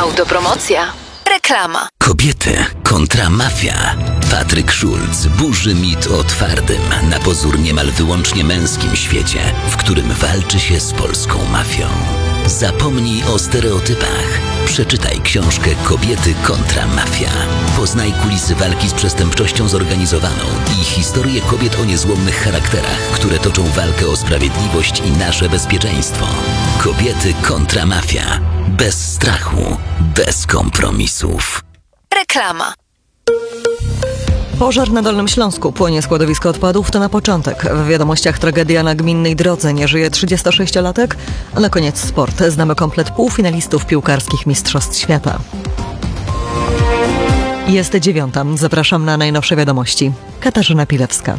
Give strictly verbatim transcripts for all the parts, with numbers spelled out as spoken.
Autopromocja. Reklama. Kobiety kontra mafia. Patryk Szulc burzy mit o twardym, na pozór niemal wyłącznie męskim świecie, w którym walczy się z polską mafią. Zapomnij o stereotypach. Przeczytaj książkę Kobiety kontra mafia. Poznaj kulisy walki z przestępczością zorganizowaną i historię kobiet o niezłomnych charakterach, które toczą walkę o sprawiedliwość i nasze bezpieczeństwo. Kobiety kontra mafia. Bez strachu, bez kompromisów. Reklama. Pożar na Dolnym Śląsku. Płonie składowisko odpadów, to na początek. W wiadomościach tragedia na gminnej drodze. Nie żyje trzydziestosześciolatek. A na koniec sport. Znamy komplet półfinalistów piłkarskich Mistrzostw Świata. Jest dziewiąta. Zapraszam na najnowsze wiadomości. Katarzyna Pilewska.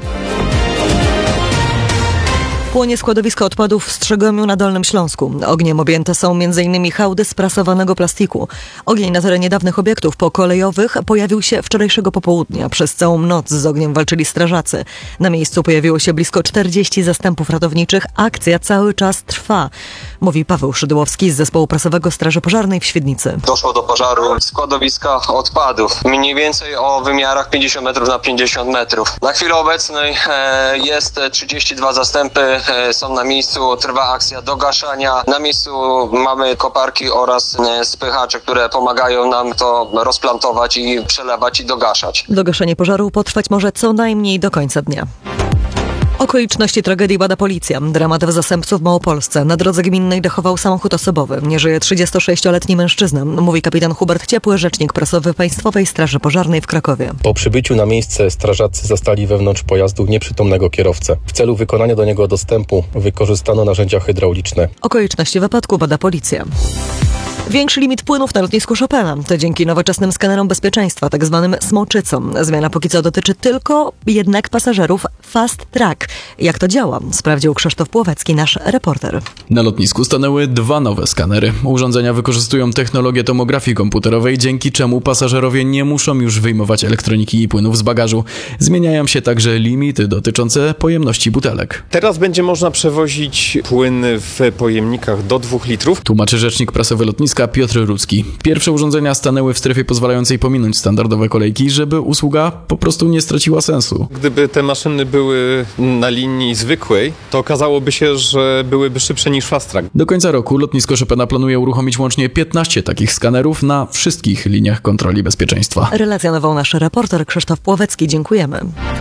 Płonie składowisko odpadów w Strzegomiu na Dolnym Śląsku. Ogniem objęte są między innymi hałdy sprasowanego plastiku. Ogień na terenie dawnych obiektów pokolejowych pojawił się wczorajszego popołudnia. Przez całą noc z ogniem walczyli strażacy. Na miejscu pojawiło się blisko czterdziestu zastępów ratowniczych. Akcja cały czas trwa, mówi Paweł Szydłowski z Zespołu Prasowego Straży Pożarnej w Świdnicy. Doszło do pożaru składowiska odpadów. Mniej więcej o wymiarach pięćdziesiąt metrów na pięćdziesiąt metrów. Na chwilę obecną e, jest trzydzieści dwa zastępy. Są na miejscu, trwa akcja dogaszania. Na miejscu mamy koparki oraz spychacze, które pomagają nam to rozplantować i przelewać i dogaszać. Dogaszenie pożaru potrwać może co najmniej do końca dnia. Okoliczności tragedii bada policja. Dramat w Zasępcu w Małopolsce. Na drodze gminnej dechował samochód osobowy. Nie żyje trzydziestosześcioletni mężczyzna, mówi kapitan Hubert Ciepły, rzecznik prasowy Państwowej Straży Pożarnej w Krakowie. Po przybyciu na miejsce strażacy zastali wewnątrz pojazdu nieprzytomnego kierowcę. W celu wykonania do niego dostępu wykorzystano narzędzia hydrauliczne. Okoliczności wypadku bada policja. Większy limit płynów na lotnisku Chopina. To dzięki nowoczesnym skanerom bezpieczeństwa, tak zwanym smoczycom. Zmiana póki co dotyczy tylko jednak pasażerów Fast Track. Jak to działa? Sprawdził Krzysztof Płowecki, nasz reporter. Na lotnisku stanęły dwa nowe skanery. Urządzenia wykorzystują technologię tomografii komputerowej, dzięki czemu pasażerowie nie muszą już wyjmować elektroniki i płynów z bagażu. Zmieniają się także limity dotyczące pojemności butelek. Teraz będzie można przewozić płyny w pojemnikach do dwóch litrów. Tłumaczy rzecznik prasowy lotniska Piotr Rudzki. Pierwsze urządzenia stanęły w strefie pozwalającej pominąć standardowe kolejki, żeby usługa po prostu nie straciła sensu. Gdyby te maszyny były na linii zwykłej, to okazałoby się, że byłyby szybsze niż Fast Track. Do końca roku lotnisko Chopina planuje uruchomić łącznie piętnaście takich skanerów na wszystkich liniach kontroli bezpieczeństwa. Relacjonował nasz reporter Krzysztof Płowecki. Dziękujemy.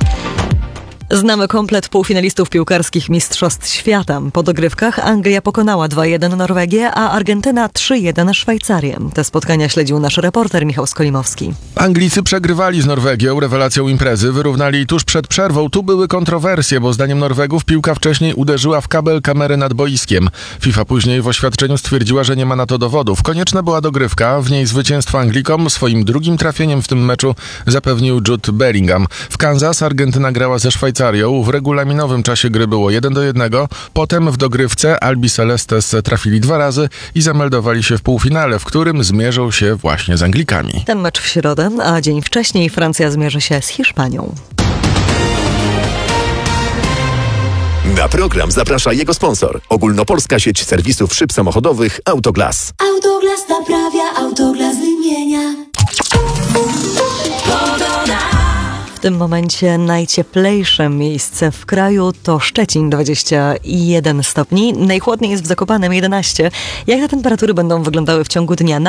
Znamy komplet półfinalistów piłkarskich Mistrzostw Świata. Po dogrywkach Anglia pokonała dwa jeden Norwegię, a Argentyna trzy jeden Szwajcarię. Te spotkania śledził nasz reporter Michał Skolimowski. Anglicy przegrywali z Norwegią, rewelacją imprezy, wyrównali tuż przed przerwą. Tu były kontrowersje, bo zdaniem Norwegów piłka wcześniej uderzyła w kabel kamery nad boiskiem. FIFA później w oświadczeniu stwierdziła, że nie ma na to dowodów. Konieczna była dogrywka, w niej zwycięstwo Anglikom. Swoim drugim trafieniem w tym meczu zapewnił Jude Bellingham. W Kansas Argentyna grała ze Szwajcarią. W regulaminowym czasie gry było jeden do jednego. Potem w dogrywce Albi Celestes trafili dwa razy i zameldowali się w półfinale, w którym zmierzą się właśnie z Anglikami. Ten mecz w środę, a dzień wcześniej Francja zmierzy się z Hiszpanią. Na program zaprasza jego sponsor. Ogólnopolska sieć serwisów szyb samochodowych Autoglas. Autoglas naprawia, Autoglas wymienia. W tym momencie najcieplejsze miejsce w kraju to Szczecin, dwadzieścia jeden stopni. Najchłodniej jest w Zakopanem, jedenaście. Jak te temperatury będą wyglądały w ciągu dnia?